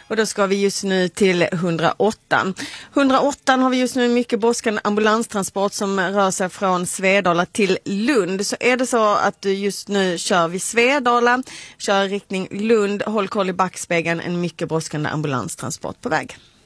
Och då ska vi just nu till 108. 108 har vi just nu mycket brådskande ambulanstransport som rör sig från Svedala till Lund. Så är det så att du just nu kör vid Svedala, kör i riktning Lund, håll koll i backspegeln, en mycket brådskande ambulanstransport på väg.